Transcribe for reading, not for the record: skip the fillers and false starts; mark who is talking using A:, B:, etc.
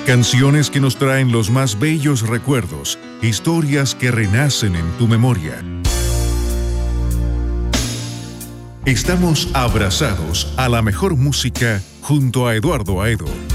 A: Canciones que nos traen los más bellos recuerdos, historias que renacen en tu memoria. Estamos abrazados a la mejor música junto a Eduardo Aedo.